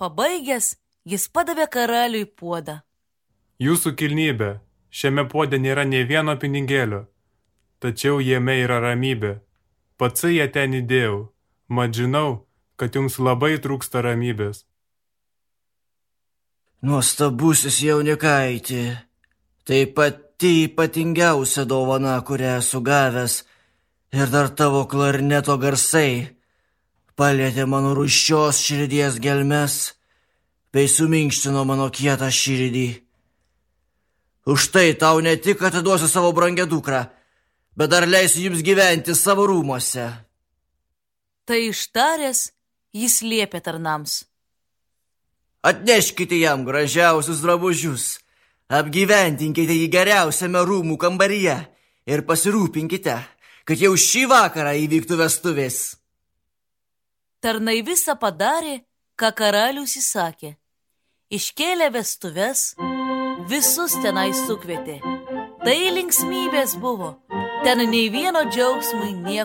Pabaigęs, jis padavė karaliui puodą. Jūsų kilnybė, šiame puode nėra nė vieno pinigėlio, tačiau jame yra ramybė. Patsai ją ten įdėjau, mat žinau, kad jums labai trūksta ramybės. Nuostabusis jaunikaiti, tai pati ypatingiausia dovana, kurią esu gavęs, ir dar tavo klarneto garsai palietė mano rūsčios širdies gelmes, bei suminkštino mano kietą širdį. Už tai tau ne tik atiduosiu savo brangią dukrą, bet dar leisiu jums gyventi savo rūmuose. Tai ištaręs, jis liepė tarnams. Atneškite jam gražiausius drabužius, apgyventinkite jį geriausiame rūmų kambaryje ir pasirūpinkite, kad jau šį vakarą įvyktų vestuvės. Tarnai visą padarė, ką karalius įsakė. Iškėlė vestuves, visus tenai sukvietė. Tai linksmybės buvo, ten nei vieno džiaugsmui nieko.